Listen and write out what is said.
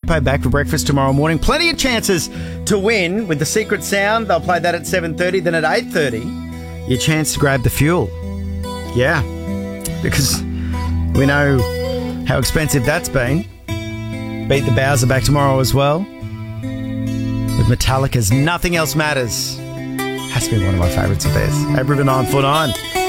Coldplay back for breakfast tomorrow morning. Plenty of chances to win with The Secret Sound. They'll play that at 7:30. Then at 8:30, your chance to grab the fuel. Yeah, because we know how expensive that's been. Beat the Bowser back tomorrow as well. With Metallica's Nothing Else Matters. Has to be one of my favourites of theirs. Abrivan 949.